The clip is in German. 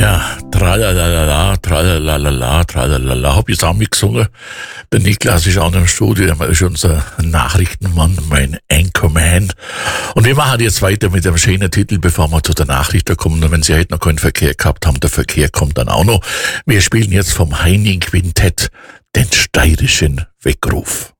Ja, tralalala, tralalala, tralalala, hab ich jetzt auch mitgesungen. Der Niklas ist auch noch im Studio, er ist unser Nachrichtenmann, mein Anchorman. Und wir machen jetzt weiter mit dem schönen Titel, bevor wir zu der Nachricht kommen. Und wenn Sie heute noch keinen Verkehr gehabt haben, der Verkehr kommt dann auch noch. Wir spielen jetzt vom Heining Quintett den steirischen Weckruf.